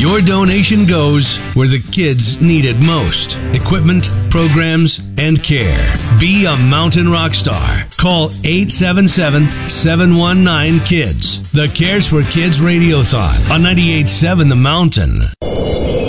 Your donation goes where the kids need it most. Equipment, programs, and care. Be a mountain rock star. Call 877-719-KIDS. The Cares for Kids Radiothon on 98.7 The Mountain.